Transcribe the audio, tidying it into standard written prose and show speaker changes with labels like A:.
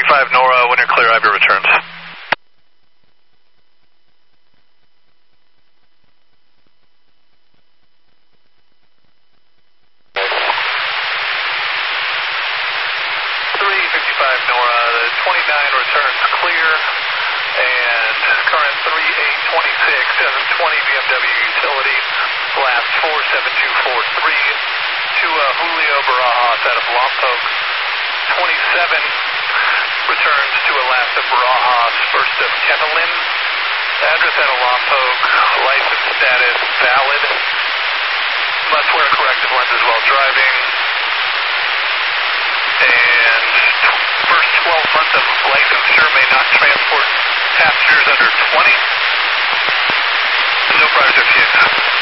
A: 355 Nora, when you're clear, I have your returns. Nora, the 29 returns clear, and current 3826, 720 BMW utility, last 47243, to Julio Barajas out of Lompoc. 27 returns to Alaska Barajas, first of Ketelin, address out of Lompoc, license status valid, must wear corrective lenses while driving, and first 12 months of licensure may not transport passengers under 20. No priors are few.